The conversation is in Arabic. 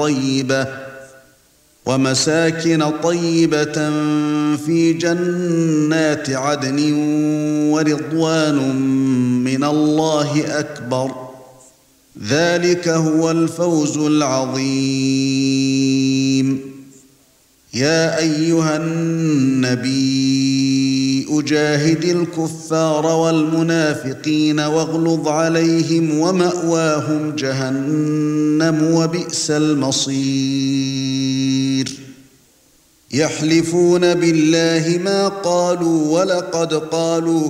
طيبة ومساكن طيبة في جنات عدن ورضوان من الله أكبر ذلك هو الفوز العظيم. يا أيها النبي أجاهد الكفار والمنافقين واغلظ عليهم ومأواهم جهنم وبئس المصير. يحلفون بالله ما قالوا ولقد قالوا